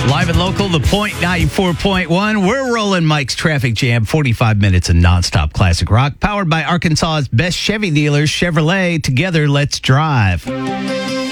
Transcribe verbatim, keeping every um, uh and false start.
Live and local, The Point ninety-four point one. We're rolling Mike's Traffic Jam, forty-five minutes of nonstop classic rock, powered by Arkansas's best Chevy dealers, Chevrolet. Together, let's drive.